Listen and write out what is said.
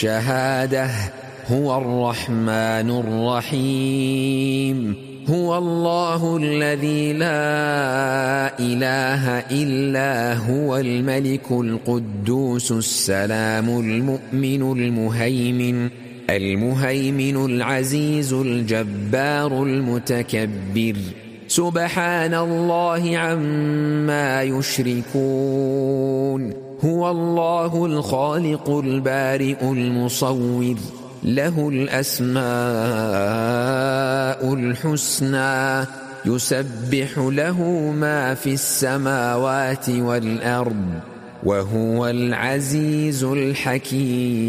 شهادة هو الرحمن الرحيم. هو الله الذي لا إله إلا هو الملك القدوس السلام المؤمن المهيمن العزيز الجبار المتكبر. سبحان الله عما يشركون. هو الله الخالق البارئ المصور، له الأسماء الحسنى، يسبح له ما في السماوات والأرض، وهو العزيز الحكيم.